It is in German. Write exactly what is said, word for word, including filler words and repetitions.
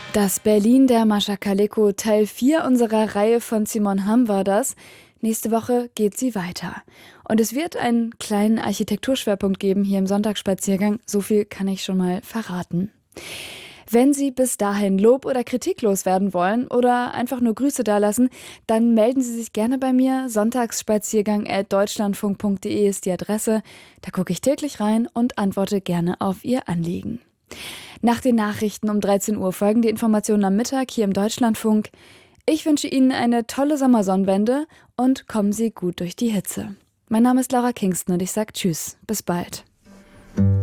Das Berlin der Mascha Kaleko, Teil vier unserer Reihe von Simon Hamm war das. Nächste Woche geht sie weiter. Und es wird einen kleinen Architekturschwerpunkt geben hier im Sonntagsspaziergang. So viel kann ich schon mal verraten. Wenn Sie bis dahin Lob oder Kritik loswerden wollen oder einfach nur Grüße dalassen, dann melden Sie sich gerne bei mir. sonntagsspaziergang at deutschlandfunk punkt de ist die Adresse. Da gucke ich täglich rein und antworte gerne auf Ihr Anliegen. Nach den Nachrichten um dreizehn Uhr folgen die Informationen am Mittag hier im Deutschlandfunk. Ich wünsche Ihnen eine tolle Sommersonnenwende und kommen Sie gut durch die Hitze. Mein Name ist Laura Kingston und ich sage Tschüss, bis bald.